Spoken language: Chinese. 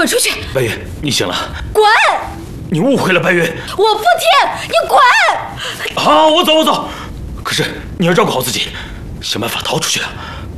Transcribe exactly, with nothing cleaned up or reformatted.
滚出去！ 白云，你醒了。 滚！ 你误会了，白云。 我不听，你滚！ 好，我走，我走。可是你要照顾好自己，想办法逃出去啊！